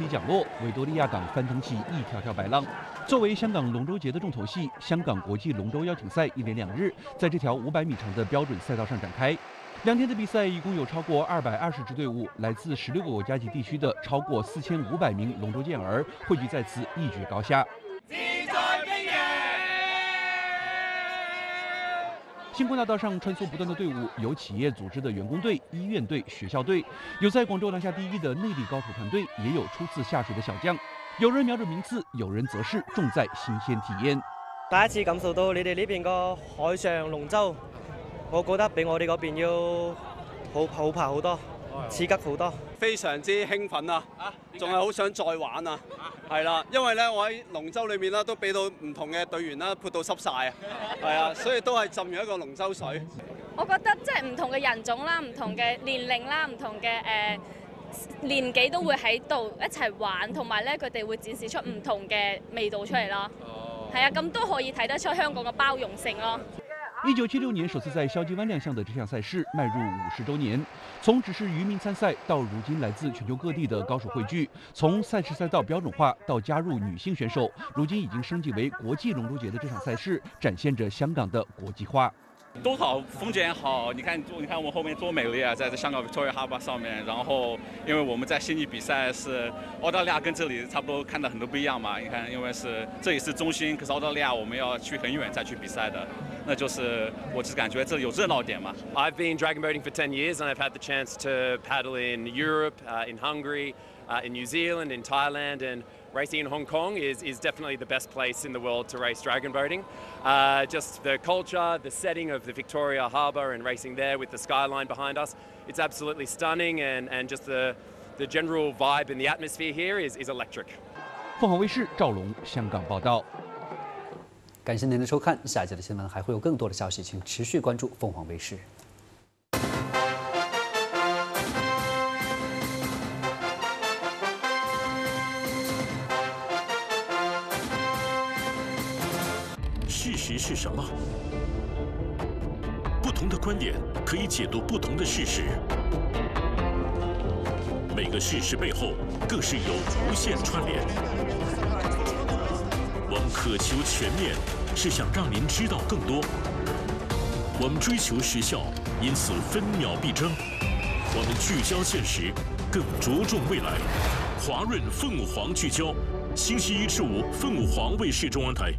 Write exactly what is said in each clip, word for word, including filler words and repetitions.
降落，维多利亚港翻腾起一条条白浪。作为香港龙舟节的重头戏，香港国际龙舟邀请赛一连两日在这条五百米长的标准赛道上展开。两天的比赛，一共有超过二百二十支队伍，来自十六个国家及地区的超过四千五百名龙舟健儿汇聚在此，一决高下。 星光大道上穿梭不断的队伍，有企业组织的员工队、医院队、学校队，有在广州拿下第一的内地高手团队，也有初次下水的小将。有人瞄准名次，有人則是重在新鮮體驗。 第一次感受到你哋呢邊個海上龍舟，我覺得比我哋嗰邊要好好爬好多，刺激好多。 非常之興奮啊！仲係好想再玩啊！係啦，因為咧我喺龍舟裏面啦，都俾到唔同嘅隊員啦潑到濕晒啊！係啊，所以都係浸完一個龍舟水。 我覺得即係唔同嘅人種啦、唔同嘅年齡啦、唔同嘅誒、呃、年紀都會喺度一齊玩，同埋咧佢哋會展示出唔同嘅味道出嚟咯。係啊，咁都可以睇得出香港嘅包容性咯。 一九七六年首次在筲箕灣亮相的這項賽事邁入五十週年，從只是漁民參賽到如今來自全球各地的高手匯聚，從賽事賽道標準化到加入女性選手，如今已經升級為國際龍舟節的這場賽事，展現着香港的國際化。 多好，風景好，你看，你看我們後面多美麗啊，在這香港 Victoria Harbour 上面。然後，因為我們在悉尼比賽是澳大利亞，跟這裡差不多看到很多不一樣嘛。你看，因為是這裡是中心，可是澳大利亞我們要去很遠再去比賽的，那就是我只感覺這裡有熱鬧點嘛。 I've been dragon boating for ten years and I've had the chance to paddle in Europe, uh, in Hungary, uh, in New Zealand, in Thailand, and racing in Hong Kong is, is definitely the best place in the world to race dragon boating. Uh, just the culture, the setting of the Victoria Harbour and racing there with the skyline behind us, it's absolutely stunning, and, and just the, the general vibe and the atmosphere here is, is electric. 凤凰卫視趙龍香港報道。 感謝您的收看，下一節的新聞還會有更多的消息，請持續關注鳳凰衛視。 事实是什么？不同的观点可以解读不同的事实。每个事实背后更是有无限串联。我们渴求全面，是想让您知道更多。我们追求时效，因此分秒必争。我们聚焦现实，更着重未来。华润凤凰聚焦，星期一至五，凤凰卫视中央台。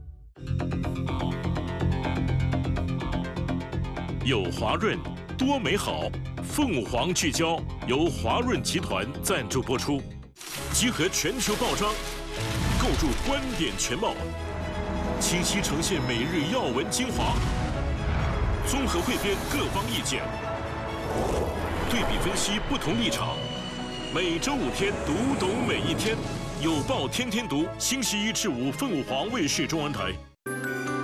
有华润，多美好。凤凰聚焦由华润集团赞助播出，集合全球报章，构筑观点全貌，清晰呈现每日要闻精华，综合汇编各方意见，对比分析不同立场。每周五天，读懂每一天。有报天天读，星期一至五，凤凰卫视中文台。